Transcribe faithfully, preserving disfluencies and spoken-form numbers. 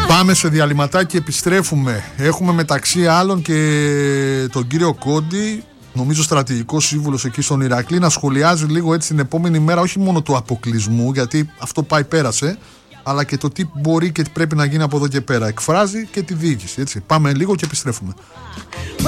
Πάμε σε διαλυματάκι και επιστρέφουμε. Έχουμε μεταξύ άλλων και τον κύριο Κόντι, νομίζω στρατηγικό σύμβουλος εκεί στον Ηρακλή, να σχολιάζει λίγο έτσι την επόμενη μέρα, όχι μόνο του αποκλεισμού, γιατί αυτό πάει πέρασε, αλλά και το τι μπορεί και τι πρέπει να γίνει από εδώ και πέρα. Εκφράζει και τη διοίκηση, έτσι. Πάμε λίγο και επιστρέφουμε.